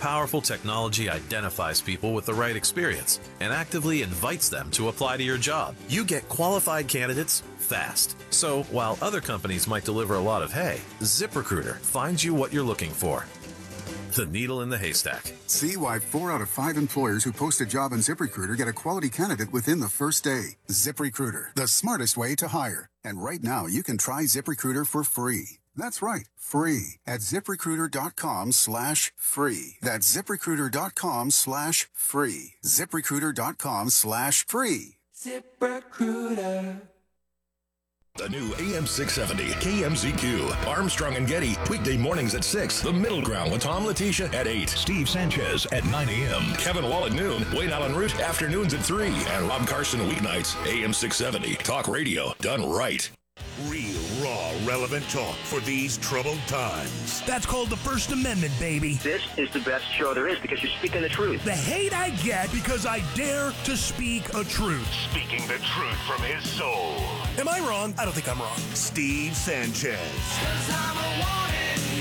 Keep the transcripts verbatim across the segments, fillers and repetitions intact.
powerful technology identifies people with the right experience and actively invites them to apply to your job. You get qualified candidates fast. So while other companies might deliver a lot of hay, ZipRecruiter finds you what you're looking for. The needle in the haystack. See why four out of five employers who post a job on ZipRecruiter get a quality candidate within the first day. ZipRecruiter, the smartest way to hire. And right now, you can try ZipRecruiter for free. That's right, free at ZipRecruiter.com slash free. That's ZipRecruiter.com slash free. ZipRecruiter.com slash free. ZipRecruiter. The new A M six seventy K M Z Q. Armstrong and Getty, weekday mornings at six. The Middle Ground with Tom Letitia at eight. Steve Sanchez at nine a.m. Kevin Wall at noon. Wayne Allen Root afternoons at three. And Rob Carson weeknights. A M six seventy. Talk radio done right. Real, raw, relevant talk for these troubled times. That's called the First Amendment, baby. This is the best show there is because you're speaking the truth. The hate I get because I dare to speak a truth. Speaking the truth from his soul. Am I wrong? I don't think I'm wrong. Steve Sanchez. 'Cause I'm a wanted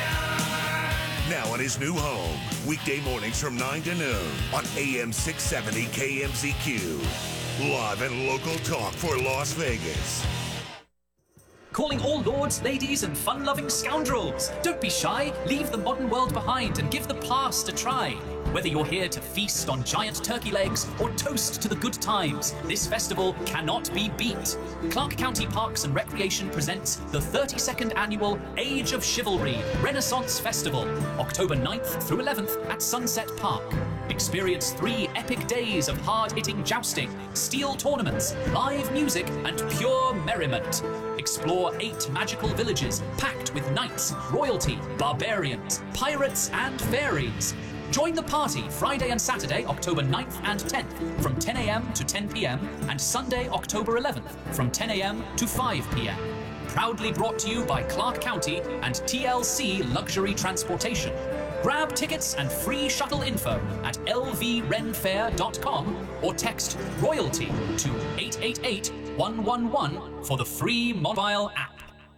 man. Now in his new home. Weekday mornings from nine to noon on A M six seventy K M Z Q. Live and local talk for Las Vegas. Calling all lords, ladies, and fun-loving scoundrels. Don't be shy. Leave the modern world behind and give the past a try. Whether you're here to feast on giant turkey legs or toast to the good times, this festival cannot be beat. Clark County Parks and Recreation presents the thirty-second annual Age of Chivalry Renaissance Festival, October ninth through eleventh at Sunset Park. Experience three epic days of hard-hitting jousting, steel tournaments, live music, and pure merriment. Explore eight magical villages packed with knights, royalty, barbarians, pirates, and fairies. Join the party Friday and Saturday, October ninth and tenth from ten a.m. to ten p.m. and Sunday, October eleventh from ten a.m. to five p.m. Proudly brought to you by Clark County and T L C Luxury Transportation. Grab tickets and free shuttle info at L V ren fair dot com or text royalty to eight eight eight, one one one for the free mobile app.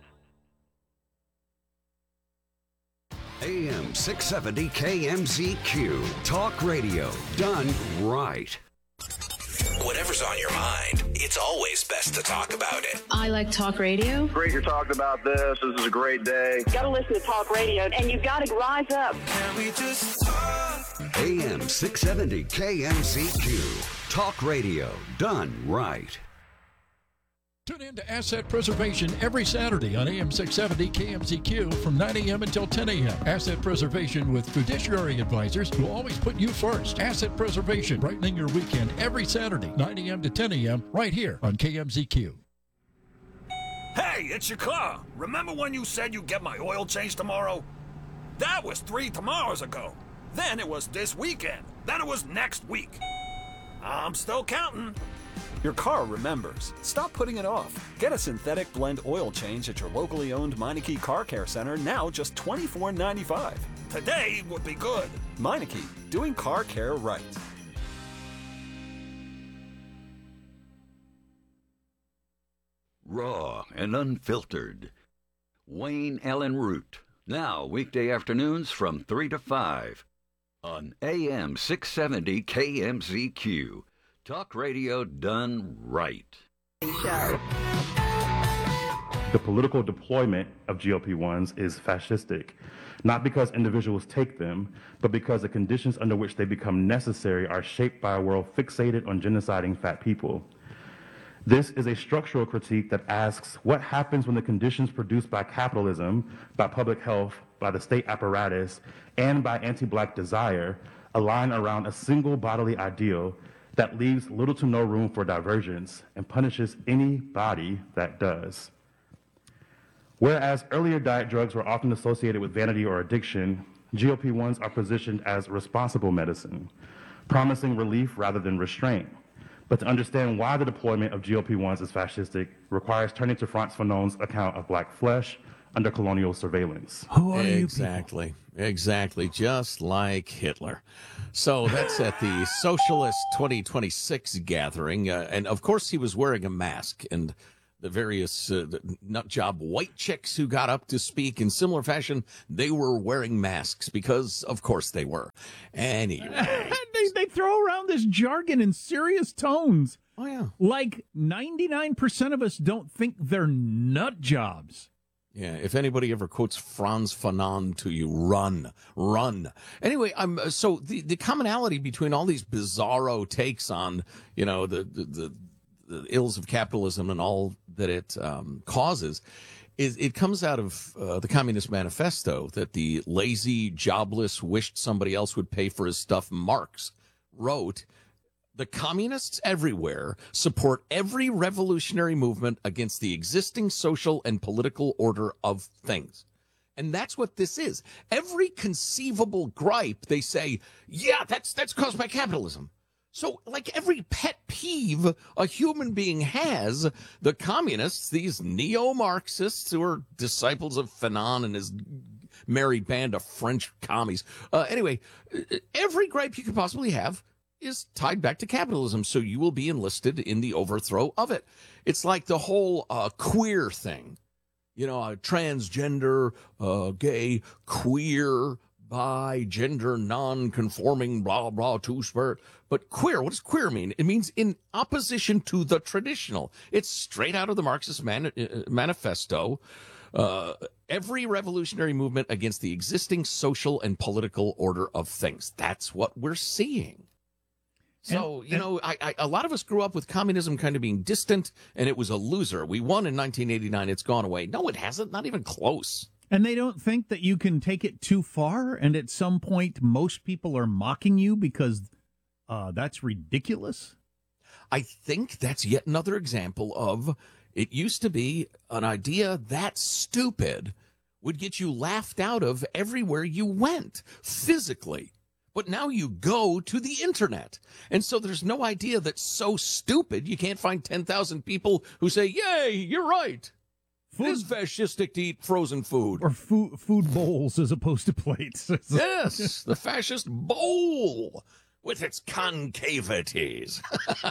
A M six seventy K M Z Q. Talk radio done right. Whatever's on your mind, it's always best to talk about it. I like talk radio. Great you're talking about this. This is a great day. You got to listen to talk radio, and you've got to rise up. Can we just talk? A M six seventy K M Z Q. Talk radio done right. Tune in to Asset Preservation every Saturday on A M six seventy K M Z Q from nine a.m. until ten a.m. Asset Preservation with fiduciary advisors who always put you first. Asset Preservation, brightening your weekend every Saturday, nine a.m. to ten a.m. right here on K M Z Q. Hey, it's your car. Remember when you said you'd get my oil change tomorrow? That was three tomorrows ago. Then it was this weekend. Then it was next week. I'm still counting. Your car remembers. Stop putting it off. Get a synthetic blend oil change at your locally owned Meineke Car Care Center, now just twenty-four ninety-five. Today would be good. Meineke, doing car care right. Raw and unfiltered. Wayne Allen Root. Now weekday afternoons from three to five on A M six seventy K M Z Q. Talk radio done right. The political deployment of G L P ones is fascistic, not because individuals take them, but because the conditions under which they become necessary are shaped by a world fixated on genociding fat people. This is a structural critique that asks what happens when the conditions produced by capitalism, by public health, by the state apparatus, and by anti-Black desire align around a single bodily ideal that leaves little to no room for divergence and punishes any body that does. Whereas earlier diet drugs were often associated with vanity or addiction, G L P ones are positioned as responsible medicine, promising relief rather than restraint. But to understand why the deployment of G L P ones is fascistic requires turning to Frantz Fanon's account of black flesh under colonial surveillance. Who are you Exactly. Exactly. Just like Hitler. So that's at the Socialist twenty twenty-six gathering. Uh, and of course, he was wearing a mask. And the various uh, nut job white chicks who got up to speak in similar fashion, they were wearing masks because, of course, they were. Anyway. they, they throw around this jargon in serious tones. Oh, yeah. Like ninety-nine percent of us don't think they're nut jobs. Yeah, if anybody ever quotes Franz Fanon to you, run, run. Anyway, I'm um, so the, the commonality between all these bizarro takes on, you know, the the, the, the ills of capitalism and all that it um, causes is it comes out of uh, the Communist Manifesto that the lazy, jobless wished somebody else would pay for his stuff. Marx wrote, the communists everywhere support every revolutionary movement against the existing social and political order of things. And that's what this is. Every conceivable gripe, they say, yeah, that's that's caused by capitalism. So, like every pet peeve a human being has, the communists, these neo-Marxists who are disciples of Fanon and his merry band of French commies. Uh, anyway, every gripe you could possibly have is tied back to capitalism, so you will be enlisted in the overthrow of it. It's like the whole uh, queer thing. You know, uh, transgender, uh, gay, queer, bi, gender, non-conforming, blah, blah, two-spirit. But queer, what does queer mean? It means in opposition to the traditional. It's straight out of the Marxist man- uh, manifesto. Uh, every revolutionary movement against the existing social and political order of things. That's what we're seeing. So, and, you know, I, I, a lot of us grew up with communism kind of being distant, and it was a loser. We won in nineteen eighty-nine. It's gone away. No, it hasn't. Not even close. And they don't think that you can take it too far, and at some point most people are mocking you because uh, that's ridiculous? I think that's yet another example of it used to be an idea that stupid would get you laughed out of everywhere you went, physically. But now you go to the internet. And so there's no idea that's so stupid you can't find ten thousand people who say, yay, you're right. Food. It is fascistic to eat frozen food. Or food, food bowls as opposed to plates. Yes, the fascist bowl with its concavities.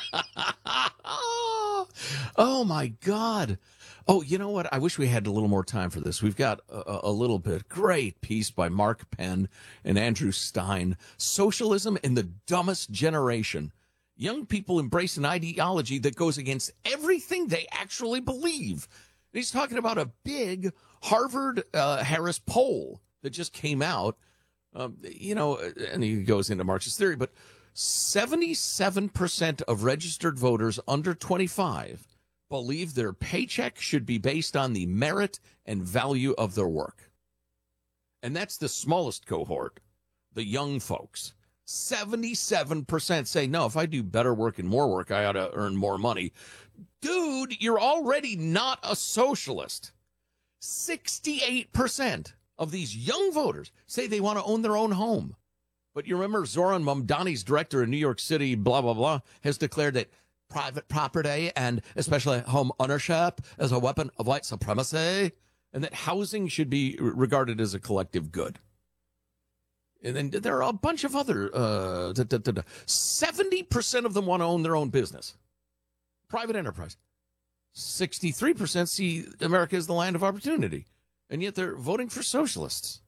Oh, my God. Oh, you know what? I wish we had a little more time for this. We've got a, a little bit. Great piece by Mark Penn and Andrew Stein. Socialism in the Dumbest Generation. Young people embrace an ideology that goes against everything they actually believe. He's talking about a big Harvard uh, Harris poll that just came out. Um, you know, and he goes into Marxist theory, but seventy-seven percent of registered voters under twenty-five believe their paycheck should be based on the merit and value of their work. And that's the smallest cohort, the young folks. seventy-seven percent say, no, if I do better work and more work, I ought to earn more money. Dude, you're already not a socialist. sixty-eight percent of these young voters say they want to own their own home. But you remember Zoran Mamdani's director in New York City, blah, blah, blah, has declared that private property and especially home ownership is a weapon of white supremacy, and that housing should be regarded as a collective good. And then there are a bunch of other, uh, da, da, da, da. seventy percent of them want to own their own business. Private enterprise. sixty-three percent see America as the land of opportunity, and yet they're voting for socialists.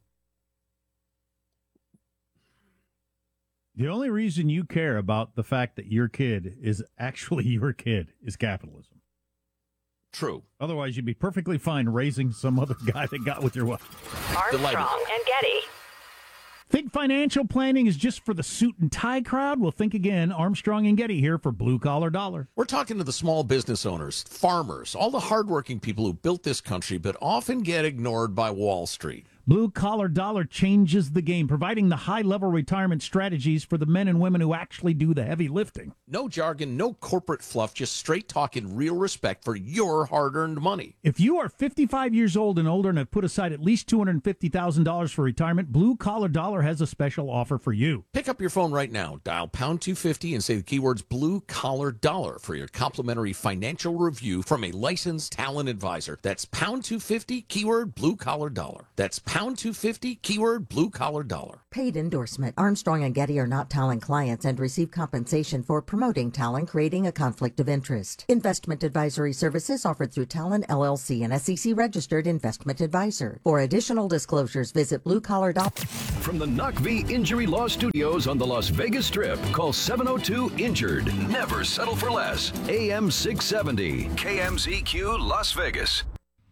The only reason you care about the fact that your kid is actually your kid is capitalism. True. Otherwise, you'd be perfectly fine raising some other guy that got with your wife. Armstrong and Getty. Think financial planning is just for the suit and tie crowd? Well, think again. Armstrong and Getty here for Blue Collar Dollar. We're talking to the small business owners, farmers, all the hardworking people who built this country but often get ignored by Wall Street. Blue Collar Dollar changes the game, providing the high-level retirement strategies for the men and women who actually do the heavy lifting. No jargon, no corporate fluff, just straight talk and real respect for your hard-earned money. If you are fifty-five years old and older and have put aside at least two hundred fifty thousand dollars for retirement, Blue Collar Dollar has a special offer for you. Pick up your phone right now, dial pound two fifty and say the keywords Blue Collar Dollar for your complimentary financial review from a licensed talent advisor. That's pound two fifty, keyword Blue Collar Dollar. That's Pound two fifty, keyword blue collar dollar. Paid endorsement. Armstrong and Getty are not Talon clients and receive compensation for promoting Talon, creating a conflict of interest. Investment advisory services offered through Talon L L C, an S E C registered investment advisor. For additional disclosures, visit blue collar dollar. From the N U C V Injury Law Studios on the Las Vegas Strip, call seven oh two injured. Never settle for less. A M six seventy, K M Z Q, Las Vegas.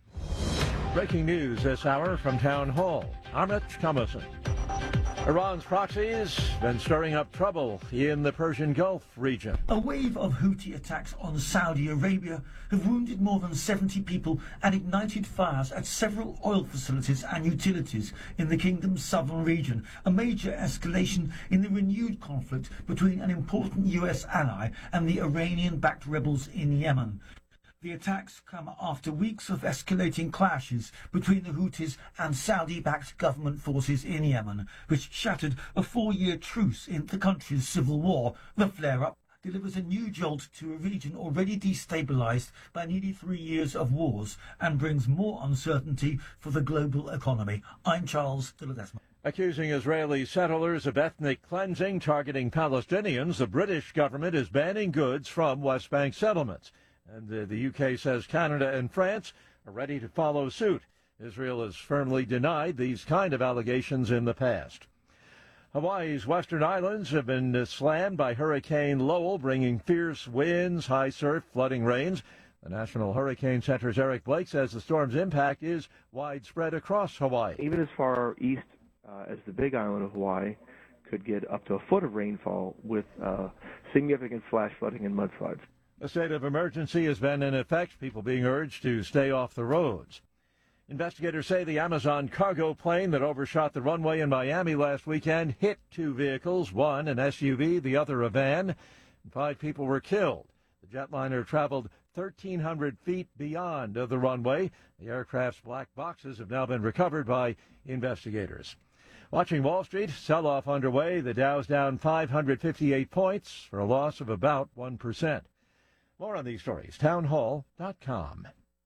Breaking news this hour from Town Hall. I'm Rich Thomason. Iran's proxies been stirring up trouble in the Persian Gulf region. A wave of Houthi attacks on Saudi Arabia have wounded more than seventy people and ignited fires at several oil facilities and utilities in the kingdom's southern region, a major escalation in the renewed conflict between an important U S ally and the Iranian-backed rebels in Yemen. The attacks come after weeks of escalating clashes between the Houthis and Saudi-backed government forces in Yemen, which shattered a four-year truce in the country's civil war. The flare-up delivers a new jolt to a region already destabilized by nearly three years of wars and brings more uncertainty for the global economy. I'm Charles de Ledesma. Accusing Israeli settlers of ethnic cleansing targeting Palestinians, the British government is banning goods from West Bank settlements. And uh, the U K says Canada and France are ready to follow suit. Israel has firmly denied these kind of allegations in the past. Hawaii's western islands have been uh, slammed by Hurricane Lowell, bringing fierce winds, high surf, flooding rains. The National Hurricane Center's Eric Blake says the storm's impact is widespread across Hawaii. Even as far east uh, as the Big Island of Hawaii could get up to a foot of rainfall with uh, significant flash flooding and mudslides. A state of emergency has been in effect, people being urged to stay off the roads. Investigators say the Amazon cargo plane that overshot the runway in Miami last weekend hit two vehicles, one an S U V, the other a van, and five people were killed. The jetliner traveled thirteen hundred feet beyond the runway. The aircraft's black boxes have now been recovered by investigators. Watching Wall Street, sell-off underway. The Dow's down five hundred fifty-eight points for a loss of about one percent. More on these stories, town hall dot com.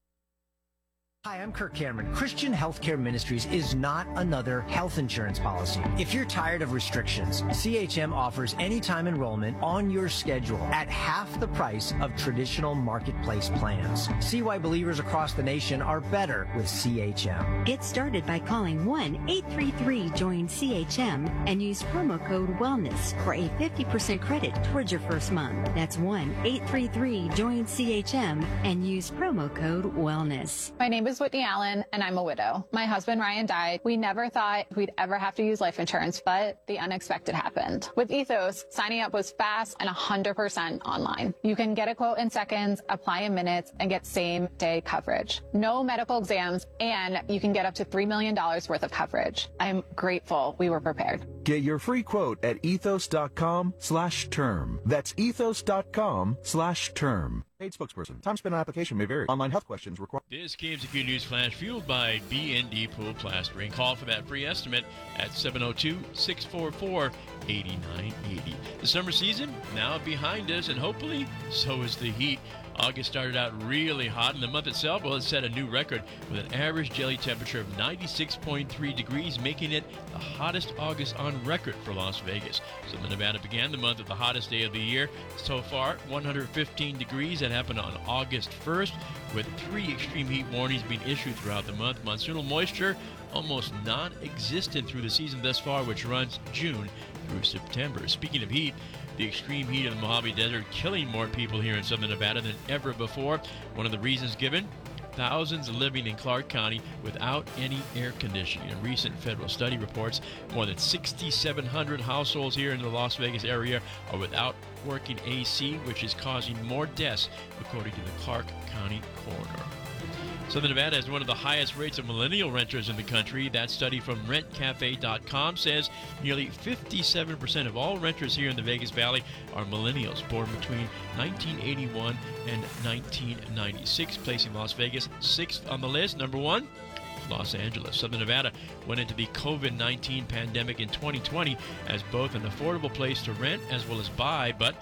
Hi, I'm Kirk Cameron. Christian Healthcare Ministries is not another health insurance policy. If you're tired of restrictions, C H M offers anytime enrollment on your schedule at half the price of traditional marketplace plans. See why believers across the nation are better with C H M. Get started by calling one eight three three join C H M and use promo code WELLNESS for a fifty percent credit towards your first month. That's one eight three three join C H M and use promo code WELLNESS. My name is Whitney Allen, and I'm a widow. My husband, Ryan, died. We never thought we'd ever have to use life insurance, but the unexpected happened. With Ethos, signing up was fast and one hundred percent online. You can get a quote in seconds, apply in minutes, and get same-day coverage. No medical exams, and you can get up to three million dollars worth of coverage. I'm grateful we were prepared. Get your free quote at ethos.com slash term. That's ethos.com slash term. Paid spokesperson. Time spent on application may vary. Online health questions required. This K M Z Q News Flash fueled by B and D Pool Plastering. Call for that free estimate at seven oh two, six four four, eight nine eight oh. The summer season now behind us, and hopefully so is the heat. August started out really hot, and the month itself, well, it set a new record with an average daily temperature of ninety-six point three degrees, making it the hottest August on record for Las Vegas. Southern Nevada began the month with the hottest day of the year so far, one hundred fifteen degrees. That happened on August first, with three extreme heat warnings being issued throughout the month. Monsoonal moisture almost non-existent through the season thus far, which runs June through September. Speaking of heat, the extreme heat of the Mojave Desert killing more people here in Southern Nevada than ever before. One of the reasons given, thousands living in Clark County without any air conditioning. A recent federal study reports more than six thousand seven hundred households here in the Las Vegas area are without working A C, which is causing more deaths, according to the Clark County coroner. Southern Nevada has one of the highest rates of millennial renters in the country. That study from rent cafe dot com says nearly fifty-seven percent of all renters here in the Vegas Valley are millennials born between nineteen eighty-one and nineteen ninety-six, placing Las Vegas sixth on the list. Number one, Los Angeles. Southern Nevada went into the COVID nineteen pandemic in twenty twenty as both an affordable place to rent as well as buy, but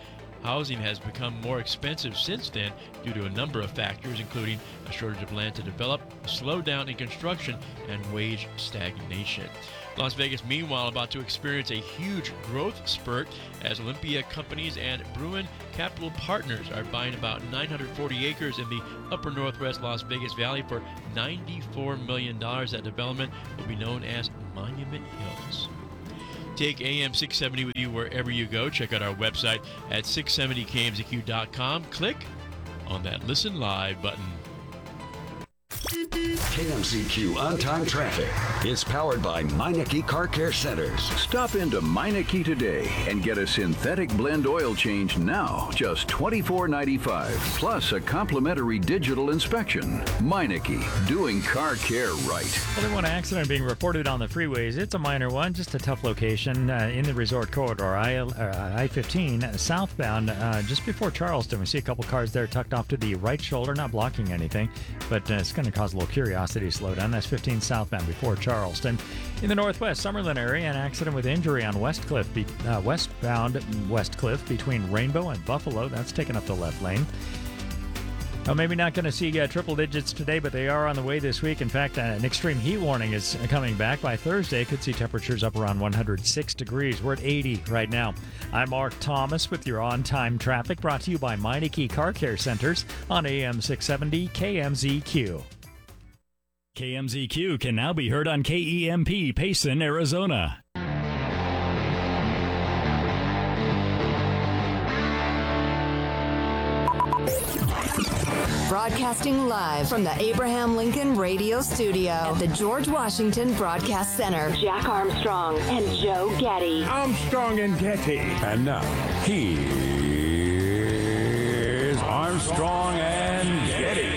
Housing has become more expensive since then due to a number of factors, including a shortage of land to develop, a slowdown in construction, and wage stagnation. Las Vegas, meanwhile, about to experience a huge growth spurt as Olympia Companies and Bruin Capital Partners are buying about nine hundred forty acres in the upper northwest Las Vegas Valley for ninety-four million dollars. That development will be known as Monument Hills. Take A M six seventy with you wherever you go. Check out our website at six seventy K M Z Q dot com. Click on that Listen Live button. K M Z Q On-Time Traffic is powered by Meineke Car Care Centers. Stop into Meineke today and get a synthetic blend oil change now, just twenty-four ninety-five, plus a complimentary digital inspection. Meineke, doing car care right. Only one accident being reported on the freeways. It's a minor one, just a tough location uh, in the resort corridor. I, uh, I fifteen southbound, uh, just before Charleston. We see a couple cars there tucked off to the right shoulder, not blocking anything, but uh, it's going to cause a little curiosity slow down. That's fifteen southbound before Charleston. In the northwest Summerlin area, an accident with injury on Westcliff, be, uh, westbound Westcliff between Rainbow and Buffalo. That's taken up the left lane. Well, maybe not going to see uh, triple digits today, but they are on the way this week. In fact, uh, an extreme heat warning is coming back by Thursday. Could see temperatures up around one hundred six degrees. We're at eighty right now. I'm Mark Thomas with your on-time traffic, brought to you by Meineke Car Care Centers on A M six seventy K M Z Q. K M Z Q can now be heard on K E M P Payson, Arizona. Broadcasting live from the Abraham Lincoln Radio Studio at the George Washington Broadcast Center. Jack Armstrong and Joe Getty. Armstrong and Getty. And now, here's Armstrong and Getty.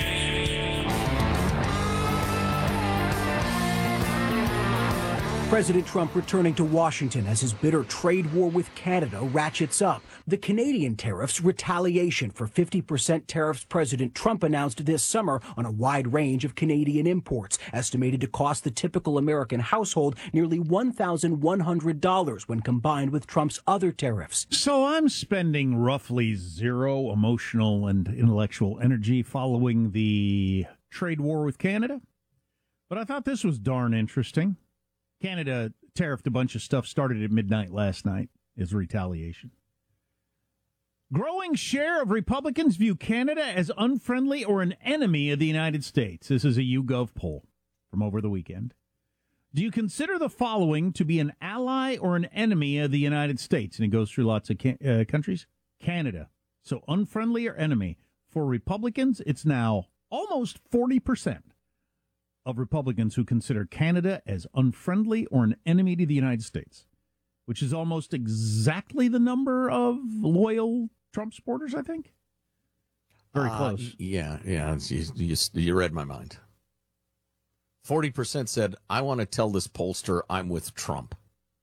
President Trump returning to Washington as his bitter trade war with Canada ratchets up. The Canadian tariffs, retaliation for fifty percent tariffs President Trump announced this summer on a wide range of Canadian imports, estimated to cost the typical American household nearly one thousand one hundred dollars when combined with Trump's other tariffs. So I'm spending roughly zero emotional and intellectual energy following the trade war with Canada, but I thought this was darn interesting. Canada tariffed a bunch of stuff, started at midnight last night as retaliation. Growing share of Republicans view Canada as unfriendly or an enemy of the United States. This is a YouGov poll from over the weekend. Do you consider the following to be an ally or an enemy of the United States? And it goes through lots of can- uh, countries. Canada. So unfriendly or enemy. For Republicans, it's now almost forty percent. Of Republicans who consider Canada as unfriendly or an enemy to the United States, which is almost exactly the number of loyal Trump supporters, I think. Very uh, close. Yeah, yeah. You, you, you read my mind. forty percent said, I want to tell this pollster I'm with Trump.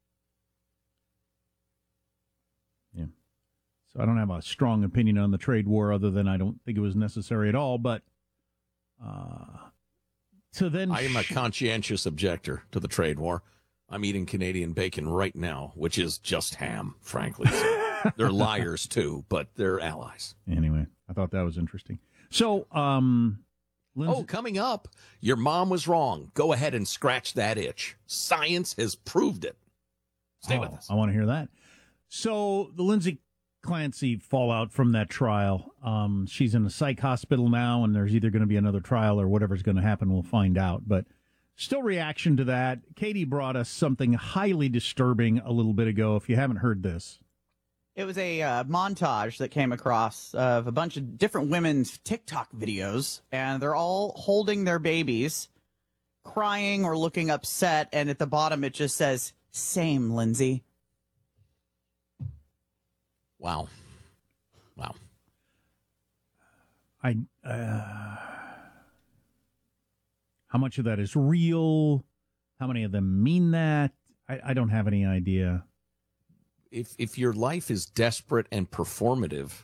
Yeah. So I don't have a strong opinion on the trade war other than I don't think it was necessary at all, but... Uh, So then I am a conscientious objector to the trade war. I'm eating Canadian bacon right now, which is just ham, frankly. So they're liars, too, but they're allies. Anyway, I thought that was interesting. So, um... Lindsay- oh, coming up, your mom was wrong. Go ahead and scratch that itch. Science has proved it. Stay oh, with us. I want to hear that. So, the Lindsay Clancy fallout from that trial. Um, she's in a psych hospital now, and there's either going to be another trial or whatever's going to happen. We'll find out. But still reaction to that. Katie brought us something highly disturbing a little bit ago, if you haven't heard this. It was a uh, montage that came across of a bunch of different women's TikTok videos, and they're all holding their babies, crying or looking upset, and at the bottom it just says, "Same, Lindsay." Wow. Wow. I uh, how much of that is real? How many of them mean that? I, I don't have any idea. If if your life is desperate and performative,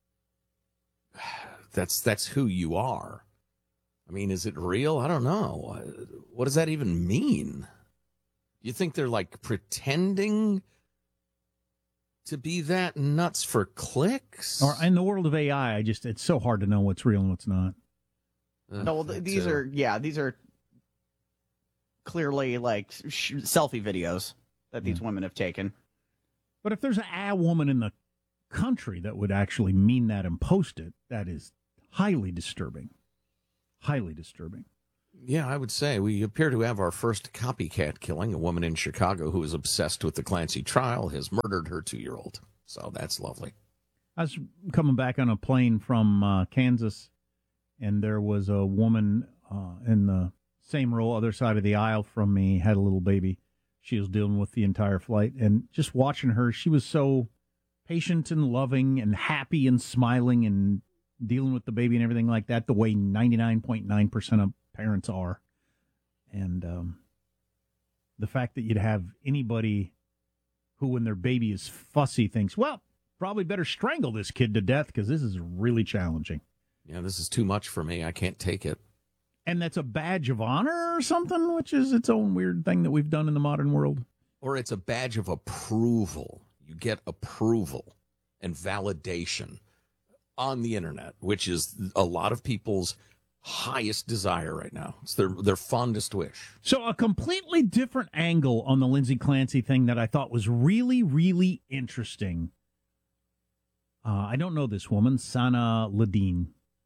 that's that's who you are. I mean, is it real? I don't know. What does that even mean? You think they're like pretending to be that nuts for clicks. Or in the world of A I, I just it's so hard to know what's real and what's not. Uh, No, th- these are yeah, these are clearly like sh- selfie videos that these women have taken. But if there's a woman in the country that would actually mean that and post it, that is highly disturbing. Highly disturbing. Yeah, I would say we appear to have our first copycat killing. A woman in Chicago who is obsessed with the Clancy trial has murdered her two-year-old. So that's lovely. I was coming back on a plane from uh, Kansas, and there was a woman uh, in the same row, other side of the aisle from me, had a little baby. She was dealing with the entire flight, and just watching her, she was so patient and loving and happy and smiling and dealing with the baby and everything like that, the way ninety-nine point nine percent of parents are. And um, the fact that you'd have anybody who, when their baby is fussy, thinks, well, probably better strangle this kid to death because this is really challenging. Yeah, this is too much for me. I can't take it. And that's a badge of honor or something, which is its own weird thing that we've done in the modern world. Or it's a badge of approval. You get approval and validation on the internet, which is a lot of people's highest desire right now. It's their their fondest wish. So a completely different angle on the Lindsay Clancy thing that I thought was really, really interesting. Uh, I don't know this woman, Sana Ladine.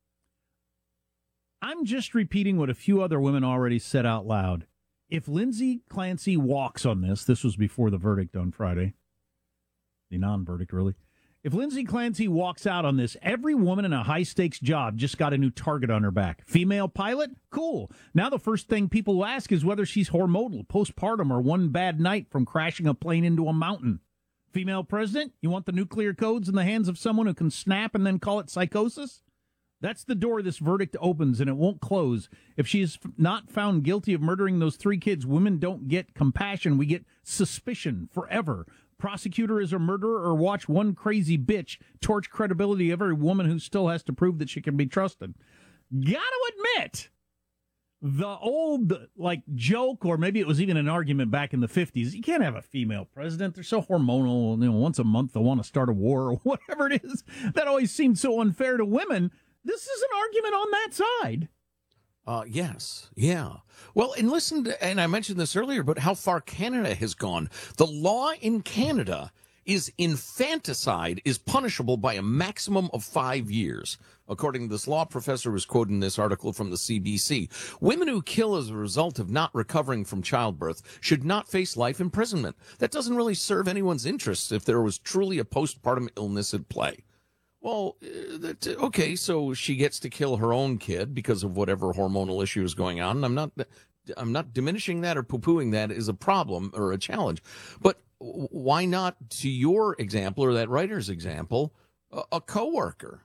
I'm just repeating what a few other women already said out loud. If Lindsay Clancy walks on this, this was before the verdict on Friday, the non-verdict really. If Lindsay Clancy walks out on this, every woman in a high-stakes job just got a new target on her back. Female pilot? Cool. Now the first thing people will ask is whether she's hormonal, postpartum, or one bad night from crashing a plane into a mountain. Female president? You want the nuclear codes in the hands of someone who can snap and then call it psychosis? That's the door this verdict opens, and it won't close. If she is not found guilty of murdering those three kids, women don't get compassion. We get suspicion forever. Prosecutor is a murderer, or watch one crazy bitch torch credibility of every woman who still has to prove that she can be trusted. Gotta admit, the old, like, joke, or maybe it was even an argument back in the fifties, you can't have a female president. They're so hormonal. You know, once a month they'll want to start a war or whatever it is. That always seemed so unfair to women. This is an argument on that side. Uh, yes, yeah. Well, and listen, to, and I mentioned this earlier, but how far Canada has gone. The law in Canada is infanticide is punishable by a maximum of five years. According to this law professor who was quoting this article from the C B C, women who kill as a result of not recovering from childbirth should not face life imprisonment. That doesn't really serve anyone's interests if there was truly a postpartum illness at play. Well, uh, that, okay, so she gets to kill her own kid because of whatever hormonal issue is going on. I'm not, I'm not diminishing that or poo-pooing that as a problem or a challenge. But why not, to your example or that writer's example, a, a coworker?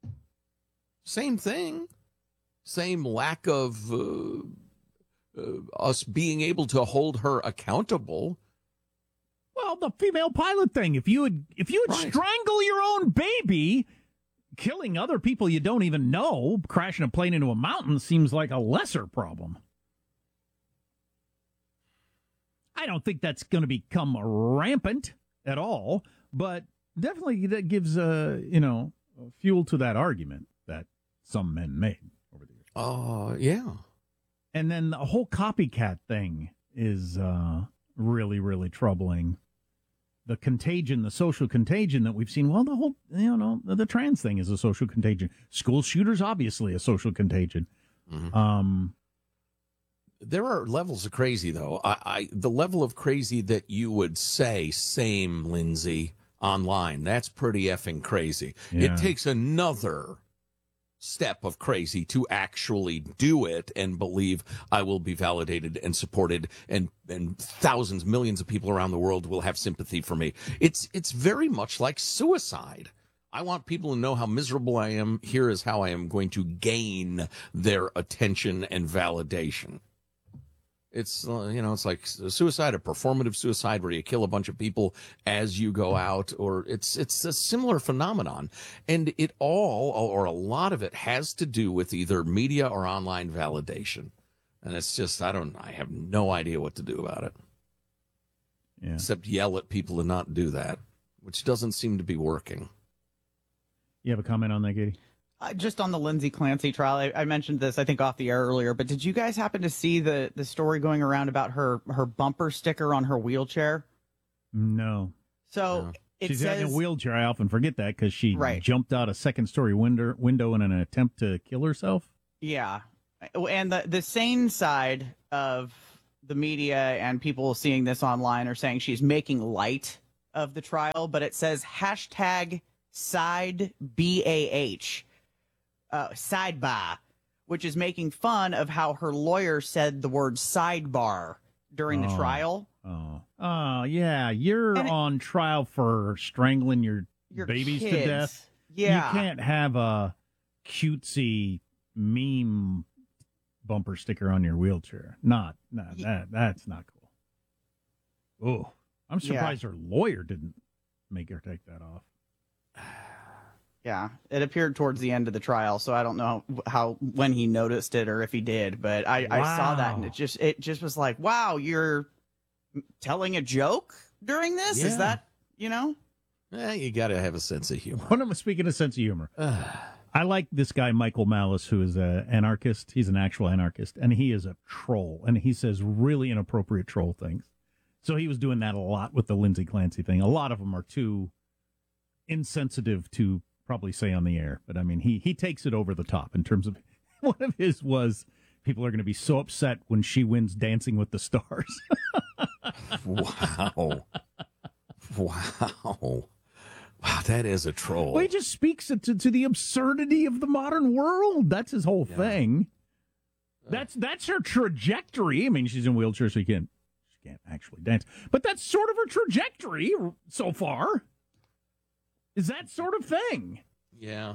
Same thing, same lack of uh, uh, us being able to hold her accountable. Well, the female pilot thing. If you would, if you would Right. strangle your own baby, killing other people you don't even know, crashing a plane into a mountain seems like a lesser problem. I don't think that's going to become rampant at all, but definitely that gives uh, you know, fuel to that argument that some men made over the years. Oh, uh, yeah. And then the whole copycat thing is uh, really, really troubling. The contagion, the social contagion that we've seen. Well, the whole, you know, the, the trans thing is a social contagion. School shooters, obviously, a social contagion. Mm-hmm. Um, there are levels of crazy, though. I, I the level of crazy that you would say, same, Lindsay, online. That's pretty effing crazy. Yeah. It takes another step of crazy to actually do it and believe I will be validated and supported, and and thousands, millions of people around the world will have sympathy for me. It's it's very much like suicide. I want people to know how miserable I am. Here is how I am going to gain their attention and validation. It's, uh, you know, it's like suicide, a performative suicide where you kill a bunch of people as you go out, or it's it's a similar phenomenon. And it all, or a lot of it, has to do with either media or online validation. And it's just, I don't, I have no idea what to do about it. Yeah. Except yell at people to not do that. which doesn't seem to be working. You have a comment on that, Katie? Uh, just on the Lindsay Clancy trial, I, I mentioned this, I think, off the air earlier, but did you guys happen to see the, the story going around about her, her bumper sticker on her wheelchair? No. So no. it She's says... in a wheelchair. I often forget that because she right. jumped out a second-story window, window in an attempt to kill herself. Yeah. And the, the sane side of the media and people seeing this online are saying she's making light of the trial, but it says hashtag side B A H. Uh, sidebar, which is making fun of how her lawyer said the word sidebar during oh, the trial. Oh, oh yeah. You're And it- on trial for strangling your, Your babies to kids. death. Yeah. You can't have a cutesy meme bumper sticker on your wheelchair. Not, not that. That's not cool. Oh, I'm Yeah. surprised her lawyer didn't make her take that off. Yeah, it appeared towards the end of the trial, so I don't know how when he noticed it or if he did, but I, I saw that and it just it just was like, wow, you're telling a joke during this? Yeah. Is that, you know? Eh, you got to have a sense of humor. When I'm speaking of sense of humor, I like this guy Michael Malice, who is an anarchist. He's an actual anarchist, and he is a troll, and he says really inappropriate troll things. So he was doing that a lot with the Lindsay Clancy thing. A lot of them are too insensitive to probably say on the air, but I mean, he he takes it over the top in terms of one of his was people are going to be so upset when she wins Dancing with the Stars. Wow. Wow. Wow, that is a troll. Well, he just speaks to, to the absurdity of the modern world. That's his whole Yeah. thing. That's that's her trajectory. I mean, she's in a wheelchair, so she can't she can't actually dance. But that's sort of her trajectory so far. Is that sort of thing? Yeah.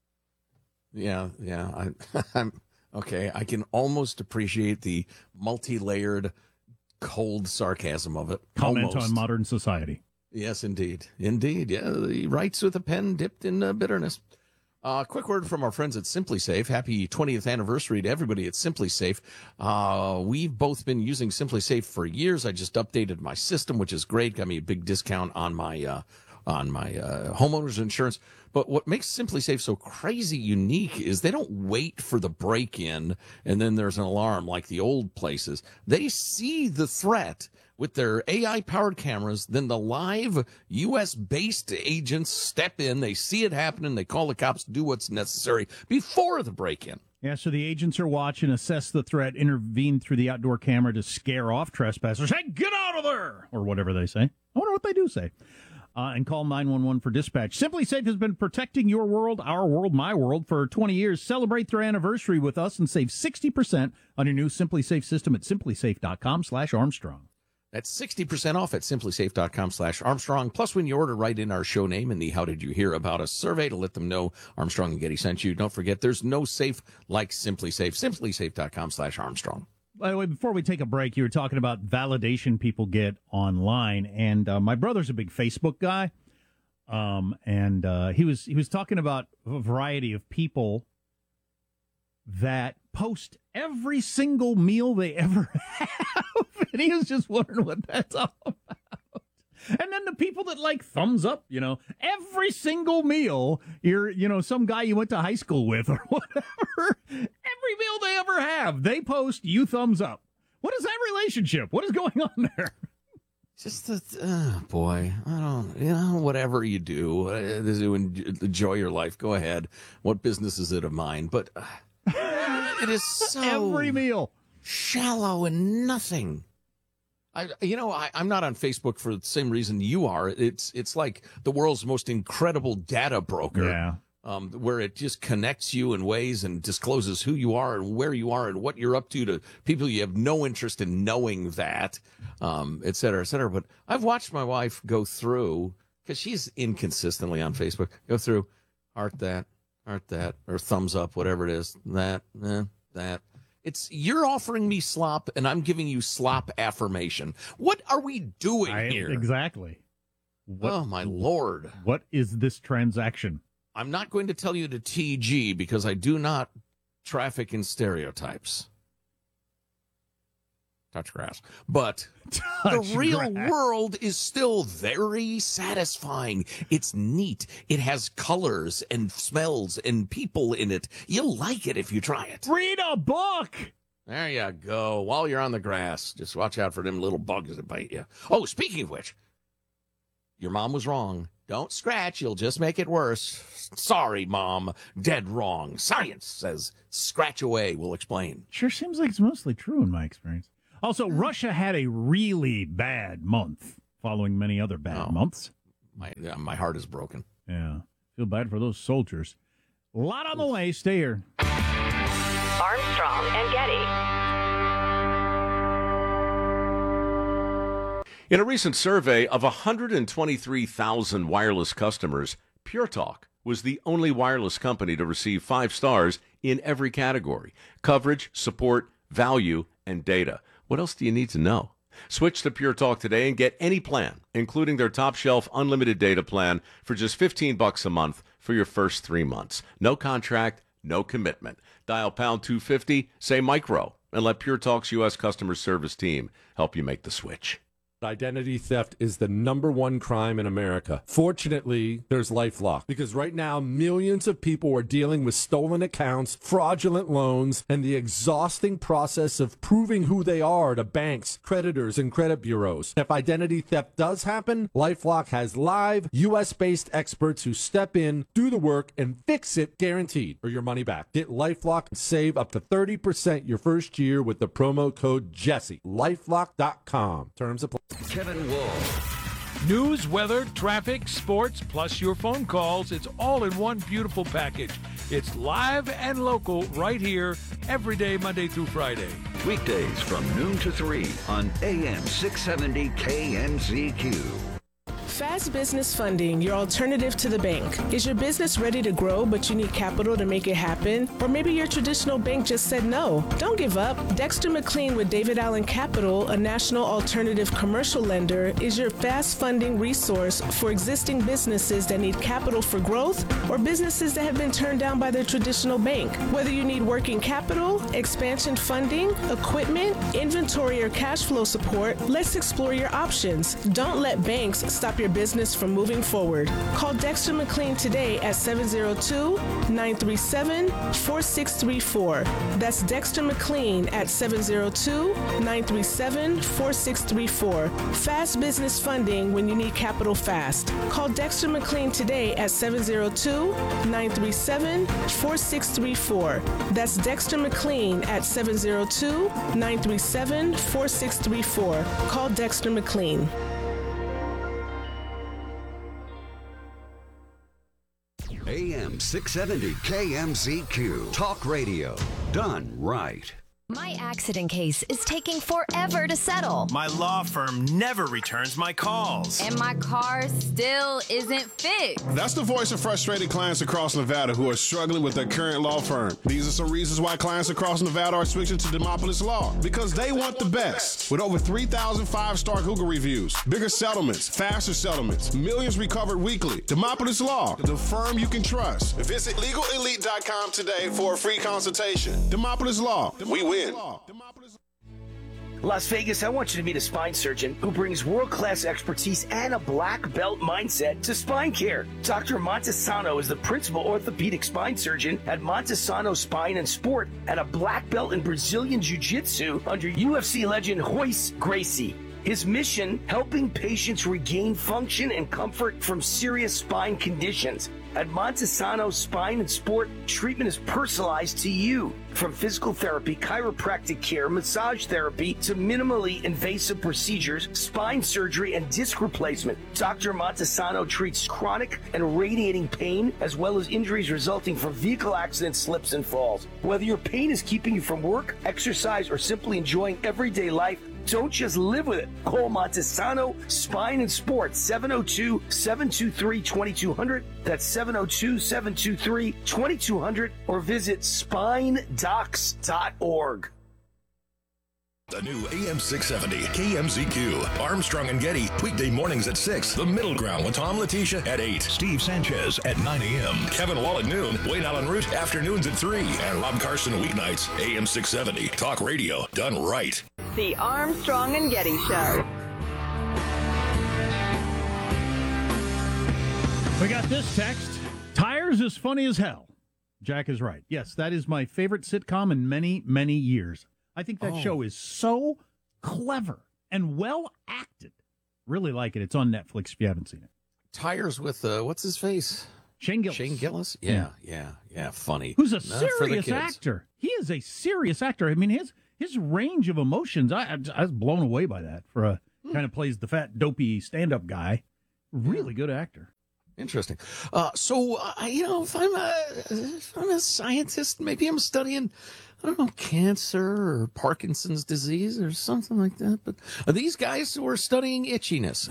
Yeah, yeah. I, I'm okay. I can almost appreciate the multi-layered, cold sarcasm of it. Comment Almost. on modern society. Yes, indeed. Indeed. Yeah, he writes with a pen dipped in uh, bitterness. Uh, quick word from our friends at Simply Safe. Happy twentieth anniversary to everybody at Simply Safe. Uh, we've both been using Simply Safe for years. I just updated my system, which is great. Got me a big discount on my uh, on my uh, homeowner's insurance. But what makes Simply Safe so crazy unique is they don't wait for the break-in and then there's an alarm like the old places. They see the threat with their A I-powered cameras, then the live U S-based agents step in, they see it happening, they call the cops, do what's necessary before the break-in. Yeah, so the agents are watching, assess the threat, intervene through the outdoor camera to scare off trespassers. Hey, get out of there! Or whatever they say. I wonder what they do say. Uh, and call nine one one for dispatch. Simply Safe has been protecting your world, our world, my world for twenty years. Celebrate their anniversary with us and save sixty percent on your new Simply Safe system at simply safe dot com slash Armstrong. That's sixty percent off at simply safe dot com slash Armstrong. Plus, when you order, write in our show name in the How Did You Hear About Us survey to let them know Armstrong and Getty sent you. Don't forget, there's no safe like Simply Safe. simply safe dot com slash Armstrong. By the way, before we take a break, you were talking about validation people get online, and uh, my brother's a big Facebook guy, um, and uh, he was he was talking about a variety of people that post every single meal they ever have, and he was just wondering what that's all about. And then the people that like thumbs up, you know, every single meal, you're, you know, some guy you went to high school with or whatever, every meal they ever have, they post you thumbs up. What is that relationship? What is going on there? Just, the, uh, boy, I don't, you know, whatever you do uh, to enjoy your life, go ahead. What business is it of mine? But uh, it is so every meal shallow and nothing. I, you know, I, I'm not on Facebook for the same reason you are. It's it's like the world's most incredible data broker, yeah. um, where it just connects you in ways and discloses who you are and where you are and what you're up to to people you have no interest in knowing that, um, et cetera, et cetera. But I've watched my wife go through, because she's inconsistently on Facebook, go through heart that, heart that, or thumbs up, whatever it is, that, eh, that. It's you're offering me slop, and I'm giving you slop affirmation. What are we doing I, here? Exactly. What, oh, my Lord. What is this transaction? I'm not going to tell you to T G because I do not traffic in stereotypes. touch grass. But Touch the real grass. world is still very satisfying. It's neat. It has colors and smells and people in it. You'll like it if you try it. Read a book. There you go. While you're on the grass, just watch out for them little bugs that bite you. Oh, speaking of which, your mom was wrong. Don't scratch. You'll just make it worse. Sorry, Mom. Dead wrong. Science says scratch away. We'll explain. Sure seems like it's mostly true in my experience. Also, Russia had a really bad month following many other bad Oh. months. My yeah, my heart is broken. Yeah. Feel bad for those soldiers. A lot on the way. Stay here. Armstrong and Getty. In a recent survey of one hundred twenty-three thousand wireless customers, Pure Talk was the only wireless company to receive five stars in every category: coverage, support, value, and data. What else do you need to know? Switch to Pure Talk today and get any plan, including their top shelf unlimited data plan, for just fifteen bucks a month for your first three months. No contract, no commitment. Dial pound two fifty, say micro, and let Pure Talk's U S customer service team help you make the switch. Identity theft is the number one crime in America. Fortunately, there's LifeLock, because right now millions of people are dealing with stolen accounts, fraudulent loans, and the exhausting process of proving who they are to banks, creditors, and credit bureaus. If identity theft does happen, LifeLock has live U S-based experts who step in, do the work, and fix it guaranteed, or your money back. Get LifeLock and save up to thirty percent your first year with the promo code Jesse. LifeLock dot com. Terms apply. Kevin Wolf. News, weather, traffic, sports, plus your phone calls. It's all in one beautiful package. It's live and local right here every day, Monday through Friday. Weekdays from noon to three on A M six seventy K M Z Q. Fast Business Funding, your alternative to the bank. Is your business ready to grow, but you need capital to make it happen? Or maybe your traditional bank just said no. Don't give up. Dexter McLean with David Allen Capital, a national alternative commercial lender, is your fast funding resource for existing businesses that need capital for growth or businesses that have been turned down by their traditional bank. Whether you need working capital, expansion funding, equipment, inventory, or cash flow support, let's explore your options. Don't let banks stop your business from moving forward. Call Dexter McLean today at seven zero two, nine three seven, four six three four. That's Dexter McLean at seven zero two, nine three seven, four six three four. Fast business funding when you need capital fast. Call Dexter McLean today at seven zero two, nine three seven, four six three four. That's Dexter McLean at seven zero two, nine three seven, four six three four. Call Dexter McLean. A M six seventy K M Z Q. Talk radio. Done right. My accident case is taking forever to settle. My law firm never returns my calls. And my car still isn't fixed. That's the voice of frustrated clients across Nevada who are struggling with their current law firm. These are some reasons why clients across Nevada are switching to Demopolis Law. Because they want the best. With over three thousand five-star Google reviews, bigger settlements, faster settlements, millions recovered weekly. Demopolis Law, the firm you can trust. Visit legal elite dot com today for a free consultation. Demopolis Law, we win. Las Vegas, I want you to meet a spine surgeon who brings world-class expertise and a black belt mindset to spine care. Doctor Montesano is the principal orthopedic spine surgeon at Montesano Spine and Sport and a black belt in Brazilian Jiu-Jitsu under U F C legend Royce Gracie. His mission, helping patients regain function and comfort from serious spine conditions. At Montesano Spine and Sport, treatment is personalized to you. From physical therapy, chiropractic care, massage therapy, to minimally invasive procedures, spine surgery, and disc replacement, Doctor Montesano treats chronic and radiating pain, as well as injuries resulting from vehicle accidents, slips, and falls. Whether your pain is keeping you from work, exercise, or simply enjoying everyday life, don't just live with it. Call Montesano Spine and Sport, seven oh two, seven two three, two two zero zero. That's seven oh two, seven two three, two two zero zero, or visit spine docs dot org. The new A M six seventy K M Z Q. Armstrong and Getty, weekday mornings at six. The Middle Ground with Tom Letitia at eight. Steve Sanchez at nine a.m. Kevin Wall at noon. Wayne Allen Root afternoons at three. And Rob Carson weeknights. A M six seventy. Talk radio done right. The Armstrong and Getty Show. We got this text. Tires is funny as hell. Jack is right. Yes, that is my favorite sitcom in many, many years. I think that Oh. show is so clever and well acted. Really like it. It's on Netflix if you haven't seen it. Tires with, uh, what's his face? Shane Gillis. Shane Gillis? Yeah, yeah, yeah, funny. Who's a Not for the serious kids. actor. He is a serious actor. I mean, his his range of emotions, I, I, I was blown away by that for a kind of plays the fat, dopey stand-up guy. Really good actor. Interesting. Uh, so, uh, you know, if I'm, a, if I'm a scientist, maybe I'm studying, I don't know, cancer or Parkinson's disease or something like that. But are these guys who are studying itchiness?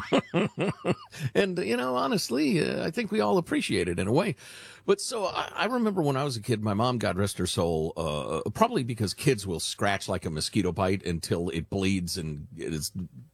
And, you know, honestly, uh, I think we all appreciate it in a way. But so I, I remember when I was a kid, my mom, God rest her soul, uh, probably because kids will scratch like a mosquito bite until it bleeds and it's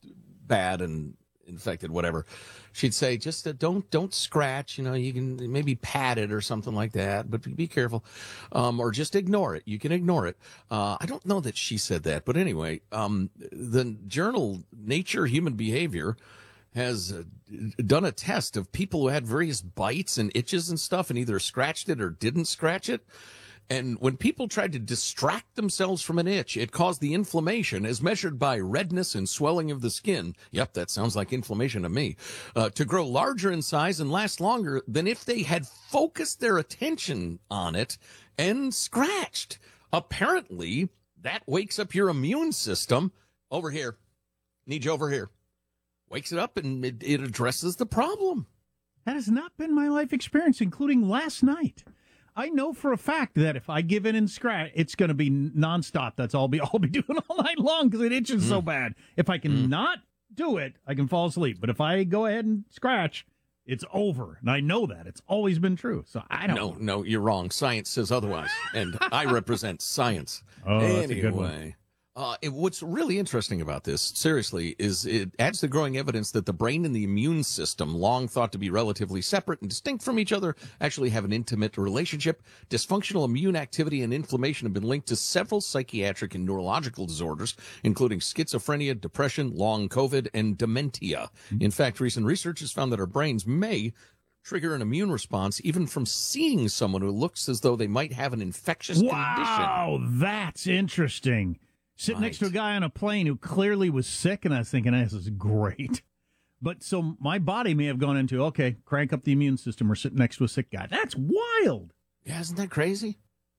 bad and infected, whatever. She'd say, just uh, don't don't scratch. You know, you can maybe pat it or something like that, but be, be careful, um, or just ignore it. You can ignore it. Uh, I don't know that she said that, but anyway, um, the journal Nature Human Behavior has uh, done a test of people who had various bites and itches and stuff, and either scratched it or didn't scratch it. And when people tried to distract themselves from an itch, it caused the inflammation, as measured by redness and swelling of the skin. Yep, that sounds like inflammation to me. Uh, to grow larger in size and last longer than if they had focused their attention on it and scratched. Apparently, that wakes up your immune system. Over here. Need you over here. Wakes it up and it, it addresses the problem. That has not been my life experience, including last night. I know for a fact that if I give in and scratch, it's going to be nonstop. That's all I'll be, I'll be doing all night long because it itches mm. so bad. If I can mm. not do it, I can fall asleep. But if I go ahead and scratch, it's over. And I know that. It's always been true. So I don't No, know. no, you're wrong. Science says otherwise. And I represent science. Oh, anyway, that's a good one. Uh, it, what's really interesting about this, seriously, is it adds to growing evidence that the brain and the immune system, long thought to be relatively separate and distinct from each other, actually have an intimate relationship. Dysfunctional immune activity and inflammation have been linked to several psychiatric and neurological disorders, including schizophrenia, depression, long COVID, and dementia. In fact, recent research has found that our brains may trigger an immune response even from seeing someone who looks as though they might have an infectious condition. Wow, that's interesting. Sitting Right. next to a guy on a plane who clearly was sick, and I was thinking, this is great. But so my body may have gone into, okay, crank up the immune system. We're sitting next to a sick guy. That's wild. Yeah, isn't that crazy?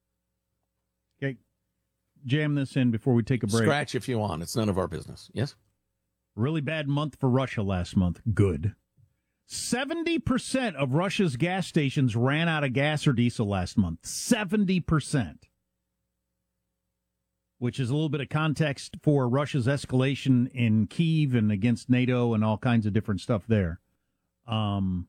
Okay, jam this in before we take a break. Scratch if you want. It's none of our business. Yes? Really bad month for Russia last month. Good. seventy percent of Russia's gas stations ran out of gas or diesel last month. seventy percent. Which is a little bit of context for Russia's escalation in Kyiv and against NATO and all kinds of different stuff there. Um,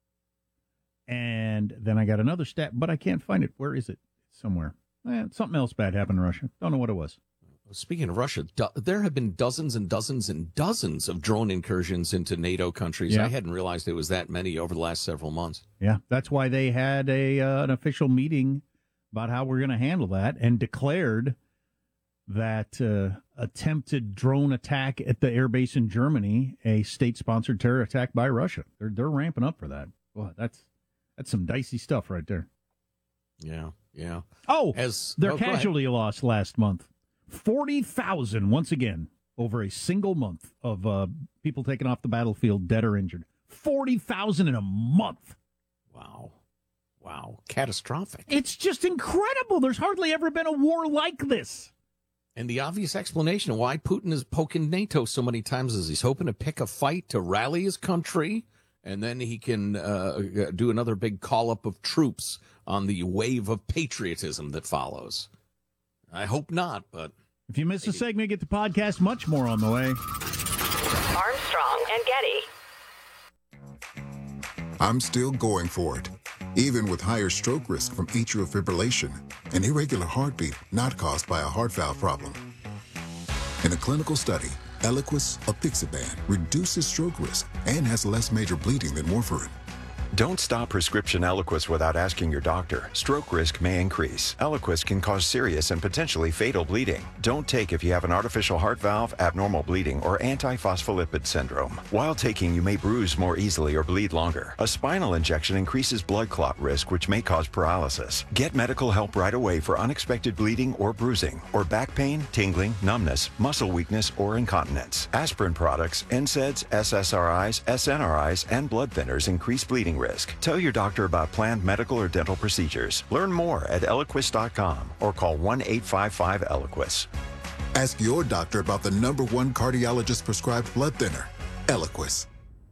and then I got another stat, but I can't find it. Where is it? Somewhere. Eh, something else bad happened in Russia. Don't know what it was. Speaking of Russia, do- there have been dozens and dozens and dozens of drone incursions into NATO countries. Yeah. I hadn't realized it was that many over the last several months. Yeah, that's why they had a uh, an official meeting about how we're going to handle that and declared that uh, attempted drone attack at the airbase in Germany, a state-sponsored terror attack by Russia. They're they're ramping up for that. Well, that's that's some dicey stuff right there. Yeah, yeah. Oh, As their oh, go ahead. casualty loss last month, forty thousand once again over a single month of uh, people taken off the battlefield, dead or injured. forty thousand in a month. Wow. Wow. Catastrophic. It's just incredible. There's hardly ever been a war like this. And the obvious explanation of why Putin is poking NATO so many times is he's hoping to pick a fight to rally his country, and then he can uh, do another big call-up of troops on the wave of patriotism that follows. I hope not, but... If you missed a segment, get the podcast. Much more on the way. Armstrong and Getty. I'm still going for it, even with higher stroke risk from atrial fibrillation, an irregular heartbeat not caused by a heart valve problem. In a clinical study, Eliquis apixaban reduces stroke risk and has less major bleeding than warfarin. Don't stop prescription Eliquis without asking your doctor. Stroke risk may increase. Eliquis can cause serious and potentially fatal bleeding. Don't take if you have an artificial heart valve, abnormal bleeding, or antiphospholipid syndrome. While taking, you may bruise more easily or bleed longer. A spinal injection increases blood clot risk, which may cause paralysis. Get medical help right away for unexpected bleeding or bruising, or back pain, tingling, numbness, muscle weakness, or incontinence. Aspirin products, N SAIDs, S S R Is, S N R Is, and blood thinners increase bleeding risk. Tell your doctor about planned medical or dental procedures. Learn more at Eliquis dot com or call one eight five five Eliquis. Ask your doctor about the number one cardiologist prescribed blood thinner, Eliquis.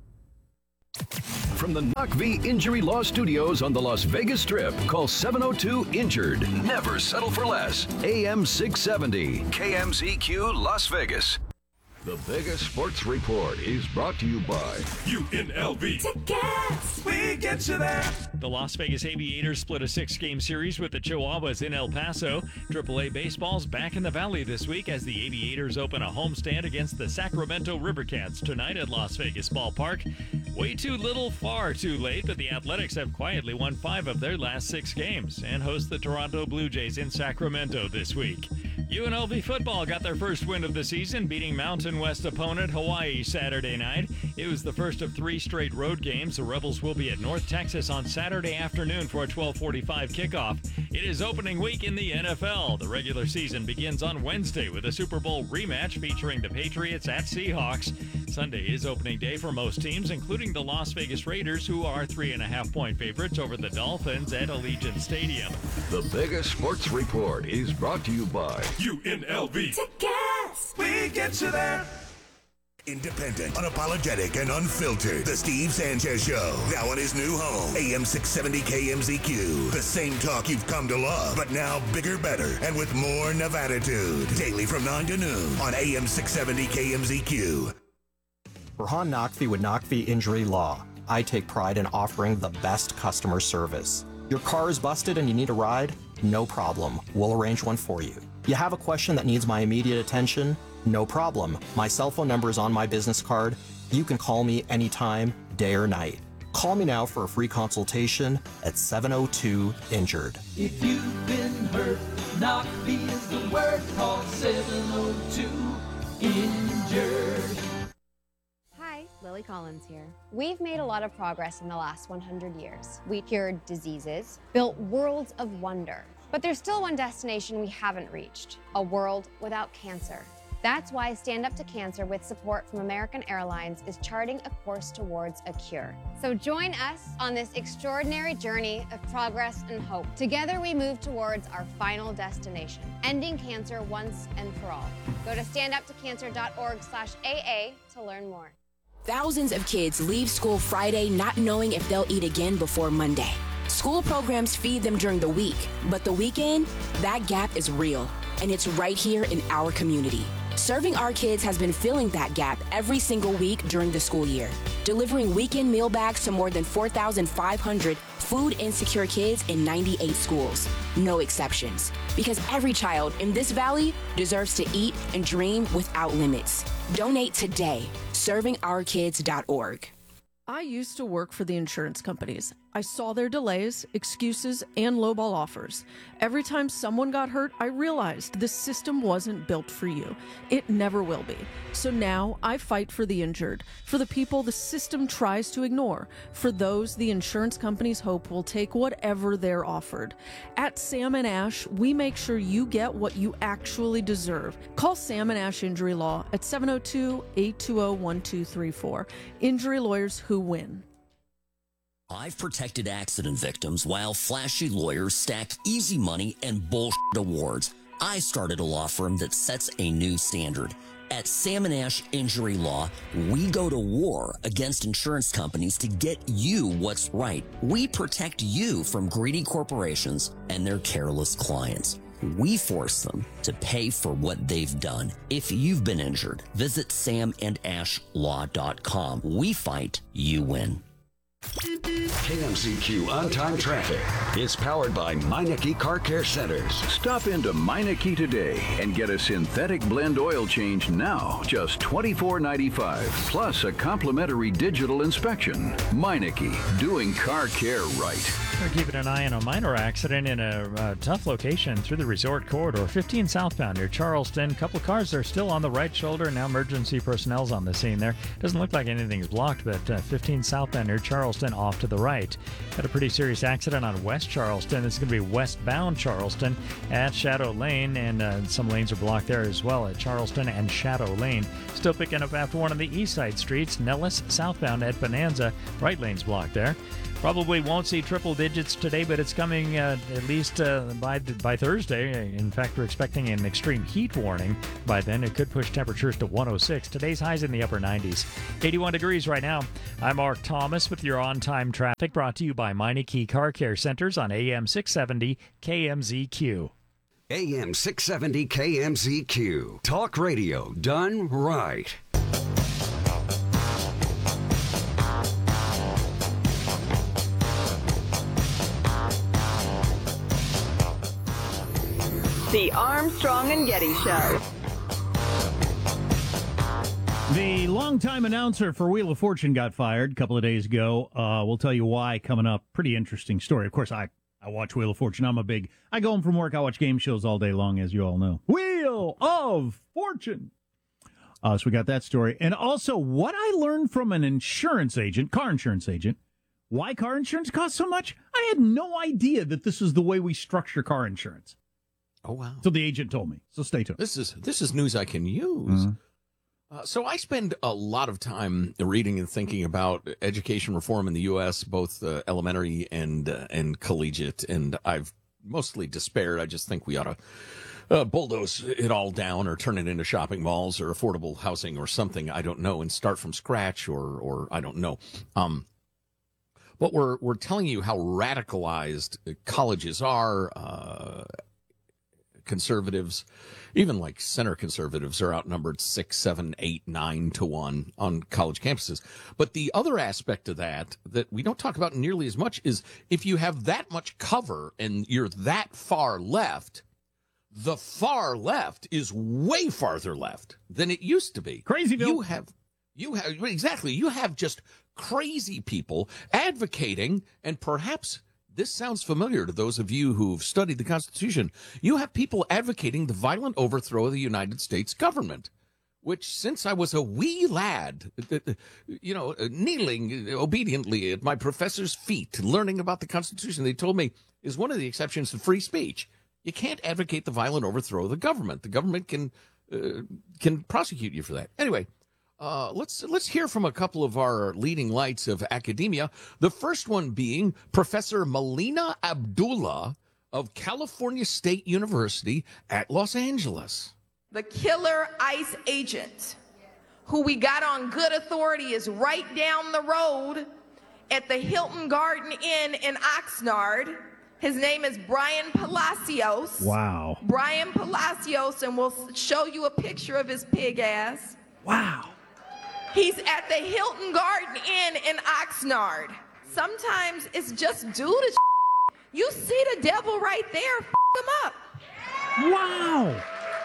From the N O C V Injury Law Studios on the Las Vegas Strip, call seven oh two INJURED. Never settle for less. A M six seventy, K M Z Q Las Vegas. The Vegas Sports Report is brought to you by U N L V. Tickets! We get you there. The Las Vegas Aviators split a six-game series with the Chihuahuas in El Paso. triple A Baseball's back in the Valley this week as the Aviators open a homestand against the Sacramento Rivercats tonight at Las Vegas Ballpark. Way too little, far too late, but the Athletics have quietly won five of their last six games and host the Toronto Blue Jays in Sacramento this week. U N L V football got their first win of the season, beating Mountain West opponent Hawaii Saturday night. It was the first of three straight road games. The Rebels will be at North Texas on Saturday afternoon for a twelve forty-five kickoff. It is opening week in the N F L. The regular season begins on Wednesday with a Super Bowl rematch featuring the Patriots at Seahawks. Sunday is opening day for most teams, including the Las Vegas Raiders, who are three and a half point favorites over the Dolphins at Allegiant Stadium. The Vegas Sports Report is brought to you by U N L V. Tickets! We get you there. Independent, unapologetic, and unfiltered. The Steve Sanchez Show. Now in his new home. A M six seventy K M Z Q. The same talk you've come to love, but now bigger, better, and with more Nevada-tude. Daily from nine to noon on A M six seventy K M Z Q. Burhan Naqvi with Naqvi Injury Law. I take pride in offering the best customer service. Your car is busted and you need a ride? No problem. We'll arrange one for you. You have a question that needs my immediate attention? No problem. My cell phone number is on my business card. You can call me anytime, day or night. Call me now for a free consultation at seven oh two INJURED. If you've been hurt, Naqvi is the word. Call seven oh two INJURED. Hi, Lily Collins here. We've made a lot of progress in the last one hundred years. We cured diseases, built worlds of wonder. But there's still one destination we haven't reached, a world without cancer. That's why Stand Up to Cancer, with support from American Airlines, is charting a course towards a cure. So join us on this extraordinary journey of progress and hope. Together we move towards our final destination, ending cancer once and for all. Go to stand up to cancer dot org slash A A to learn more. Thousands of kids leave school Friday not knowing if they'll eat again before Monday. School programs feed them during the week, but the weekend, that gap is real, and it's right here in our community. Serving Our Kids has been filling that gap every single week during the school year, delivering weekend meal bags to more than four thousand five hundred food insecure kids in ninety-eight schools. No exceptions, because every child in this valley deserves to eat and dream without limits. Donate today, serving our kids dot org. I used to work for the insurance companies. I saw their delays, excuses, and lowball offers. Every time someone got hurt, I realized this system wasn't built for you. It never will be. So now I fight for the injured, for the people the system tries to ignore, for those the insurance companies hope will take whatever they're offered. At Sam and Ash, we make sure you get what you actually deserve. Call Sam and Ash Injury Law at seven oh two, eight two oh, one two three four. Injury lawyers who win. I've protected accident victims while flashy lawyers stack easy money and bullshit awards. I started a law firm that sets a new standard. At Sam and Ash Injury Law, we go to war against insurance companies to get you what's right. We protect you from greedy corporations and their careless clients. We force them to pay for what they've done. If you've been injured, visit sam and ash law dot com. We fight, you win. K M Z Q on-time traffic is powered by Meineke Car Care Centers. Stop into Meineke today and get a synthetic blend oil change now, just twenty-four ninety-five, plus a complimentary digital inspection. Meineke, doing car care right. We're keeping an eye on a minor accident in a uh, tough location through the resort corridor, fifteen southbound near Charleston. A couple of cars are still on the right shoulder. Now emergency personnel's on the scene there. Doesn't look like anything's blocked, but uh, fifteen southbound near Charleston off to the right. Had a pretty serious accident on West Charleston. This is going to be westbound Charleston at Shadow Lane, and uh, some lanes are blocked there as well at Charleston and Shadow Lane. Still picking up after one of the east side streets, Nellis southbound at Bonanza. Right lane's blocked there. Probably won't see triple digits today, but it's coming uh, at least uh, by by Thursday. In fact, we're expecting an extreme heat warning by then. It could push temperatures to one oh six. Today's highs in the upper nineties. eighty-one degrees right now. I'm Mark Thomas with your on-time traffic, brought to you by Meineke Car Care Centers on A M six seventy K M Z Q. A M six seventy K M Z Q. Talk radio done right. The Armstrong and Getty Show. The longtime announcer for Wheel of Fortune got fired a couple of days ago. Uh, we'll tell you why coming up. Pretty interesting story. Of course, I, I watch Wheel of Fortune. I'm a big... I go home from work. I watch game shows all day long, as you all know. Wheel of Fortune. Uh, so we got that story. And also, what I learned from an insurance agent, car insurance agent, why car insurance costs so much. I had no idea that this is the way we structure car insurance. Oh, wow. So the agent told me. So stay tuned. This is this is news I can use. Mm-hmm. Uh, so I spend a lot of time reading and thinking about education reform in the U S, both uh, elementary and uh, and collegiate, and I've mostly despaired. I just think we ought to uh, bulldoze it all down or turn it into shopping malls or affordable housing or something, I don't know, and start from scratch or or I don't know. Um, but we're, we're telling you how radicalized colleges are. Uh, conservatives, even like center conservatives, are outnumbered six, seven, eight, nine to one on college campuses. But the other aspect of that that we don't talk about nearly as much is if you have that much cover and you're that far left, the far left is way farther left than it used to be. Crazyville. You have, you have exactly. You have just crazy people advocating, and perhaps this sounds familiar to those of you who've studied the Constitution. You have people advocating the violent overthrow of the United States government, which, since I was a wee lad, you know, kneeling obediently at my professor's feet, learning about the Constitution, they told me is one of the exceptions to free speech. You can't advocate the violent overthrow of the government. The government can uh, can prosecute you for that. Anyway. Uh, let's let's hear from a couple of our leading lights of academia. The first one being Professor Melina Abdullah of California State University at Los Angeles. The killer ICE agent, who we got on good authority, is right down the road at the Hilton Garden Inn in Oxnard. His name is Brian Palacios. Wow. Brian Palacios, and we'll show you a picture of his pig ass. Wow. He's at the Hilton Garden Inn in Oxnard. Sometimes it's just due to you see the devil right there, f him up. Wow.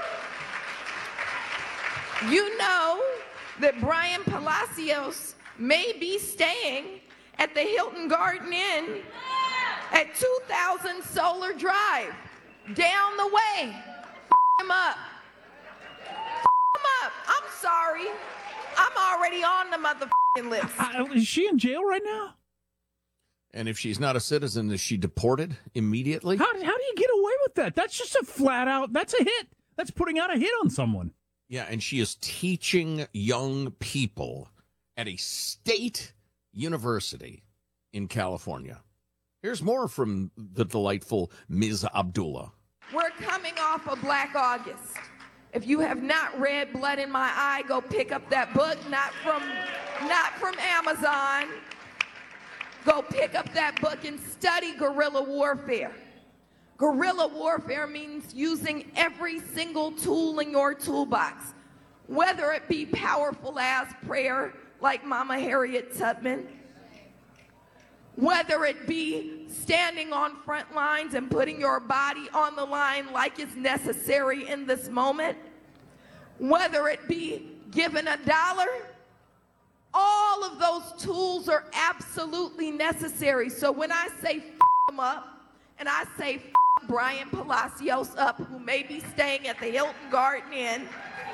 You know that Brian Palacios may be staying at the Hilton Garden Inn at two thousand Solar Drive, down the way. F him up. F him up. I'm sorry. I'm already on the motherfucking list. Uh, is she in jail right now? And if she's not a citizen, is she deported immediately? How, how do you get away with that? That's just a flat out, that's a hit. That's putting out a hit on someone. Yeah, and she is teaching young people at a state university in California. Here's more from the delightful Miz Abdullah. We're coming off of Black August. If you have not read Blood in My Eye, go pick up that book, not from, not from Amazon. Go pick up that book and study guerrilla warfare. Guerrilla warfare means using every single tool in your toolbox, whether it be powerful as prayer, like Mama Harriet Tubman, whether it be standing on front lines and putting your body on the line like it's necessary in this moment, whether it be giving a dollar, all of those tools are absolutely necessary. So when I say f them up, and I say f Brian Palacios up, who may be staying at the Hilton Garden Inn,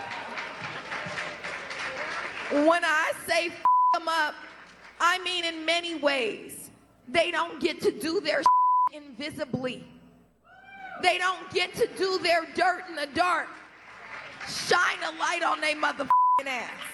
when I say f them up, I mean in many ways. They don't get to do their invisibly. They don't get to do their dirt in the dark. Shine a light on their motherfucking ass.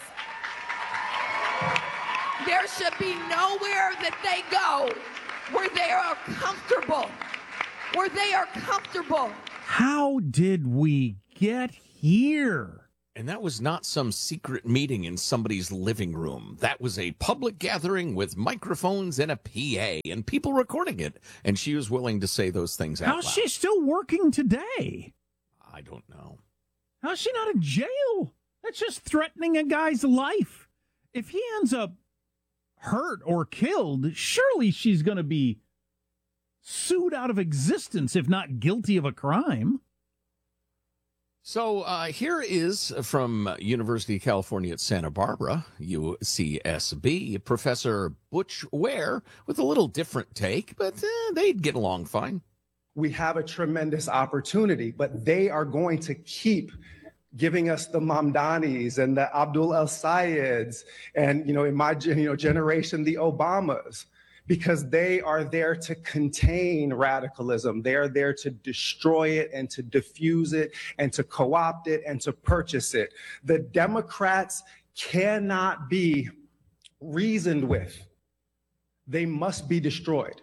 There should be nowhere that they go where they are comfortable, where they are comfortable. How did we get here? And that was not some secret meeting in somebody's living room. That was a public gathering with microphones and a P A and people recording it. And she was willing to say those things out loud. How's she still working today? I don't know. How's she not in jail? That's just threatening a guy's life. If he ends up hurt or killed, surely she's going to be sued out of existence, if not guilty of a crime. So uh, here is from University of California at Santa Barbara, U C S B, Professor Butch Ware, with a little different take, but eh, they'd get along fine. We have a tremendous opportunity, but they are going to keep giving us the Mamdanis and the Abdul El Sayeds and, you know, in my you know, generation, the Obamas, because they are there to contain radicalism. They are there to destroy it and to diffuse it and to co-opt it and to purchase it. The Democrats cannot be reasoned with. They must be destroyed.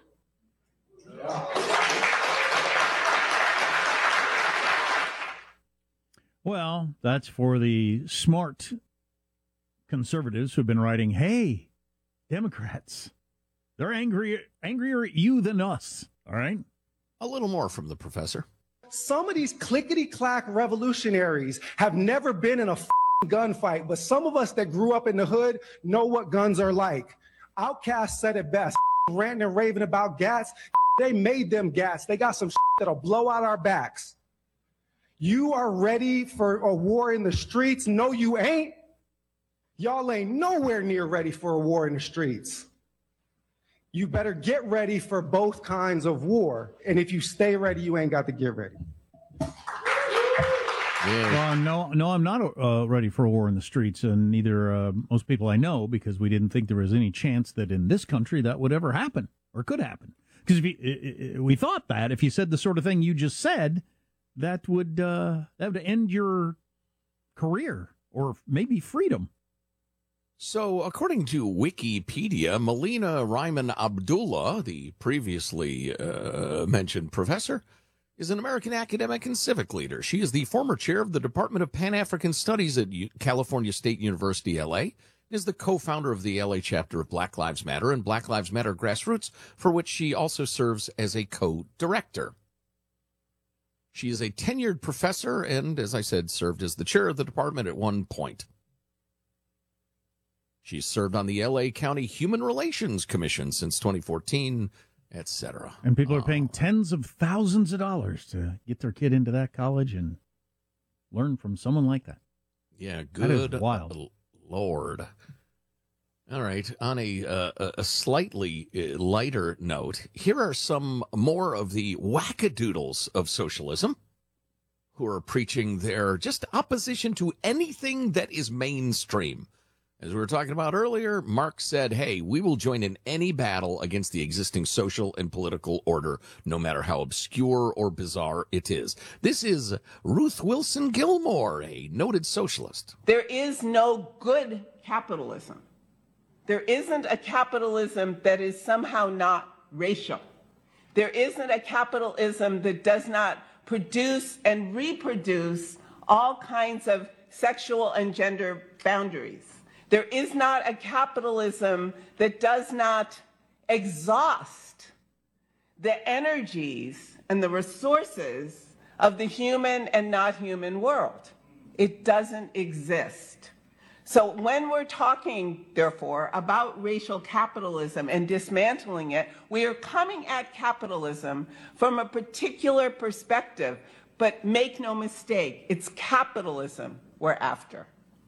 Well, that's for the smart conservatives who've been writing, hey, Democrats, they're angrier, angrier at you than us, all right? A little more from the professor. Some of these clickety-clack revolutionaries have never been in a f***ing gunfight, but some of us that grew up in the hood know what guns are like. Outkast said it best, ranting and raving about gats. They made them gats. They got some that'll blow out our backs. You are ready for a war in the streets? No, you ain't. Y'all ain't nowhere near ready for a war in the streets. You better get ready for both kinds of war. And if you stay ready, you ain't got to get ready. Well, no, no, I'm not uh, ready for a war in the streets, and neither uh, most people I know, because we didn't think there was any chance that in this country that would ever happen or could happen. Because if we thought that, if you said the sort of thing you just said, that would uh, that would end your career or maybe freedom. So, according to Wikipedia, Melina Ryman Abdullah, the previously uh, mentioned professor, is an American academic and civic leader. She is the former chair of the Department of Pan-African Studies at U- California State University, L A, and is the co-founder of the L A chapter of Black Lives Matter and Black Lives Matter Grassroots, for which she also serves as a co-director. She is a tenured professor and, as I said, served as the chair of the department at one point. She's served on the L A County Human Relations Commission since twenty fourteen, et cetera. And people are paying tens of thousands of dollars to get their kid into that college and learn from someone like that. Yeah, good. That is wild. Lord. All right. On a uh, a slightly lighter note, here are some more of the wackadoodles of socialism who are preaching their just opposition to anything that is mainstream. As we were talking about earlier, Marx said, hey, we will join in any battle against the existing social and political order, no matter how obscure or bizarre it is. This is Ruth Wilson Gilmore, a noted socialist. There is no good capitalism. There isn't a capitalism that is somehow not racial. There isn't a capitalism that does not produce and reproduce all kinds of sexual and gender boundaries. There is not a capitalism that does not exhaust the energies and the resources of the human and not human world. It doesn't exist. So when we're talking, therefore, about racial capitalism and dismantling it, we are coming at capitalism from a particular perspective. But make no mistake, it's capitalism we're after.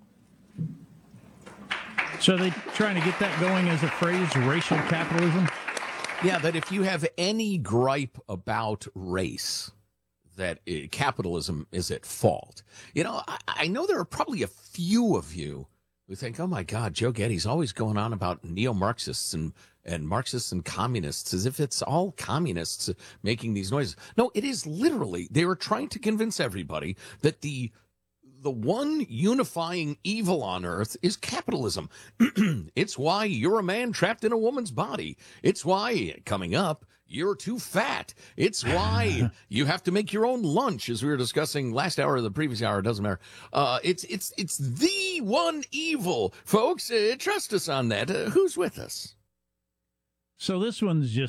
So they trying to get that going as a phrase, racial capitalism? Yeah, that if you have any gripe about race, that uh, capitalism is at fault. You know, I, I know there are probably a few of you who think, oh, my God, Joe Getty's always going on about neo-Marxists and, and Marxists and communists as if it's all communists making these noises. No, it is literally, they are trying to convince everybody that the the one unifying evil on earth is capitalism. It's why you're a man trapped in a woman's body. It's why, coming up, you're too fat. It's why you have to make your own lunch, as we were discussing last hour or the previous hour. It doesn't matter. Uh, it's it's it's the one evil, folks. Uh, trust us on that. Uh, who's with us? So this one's just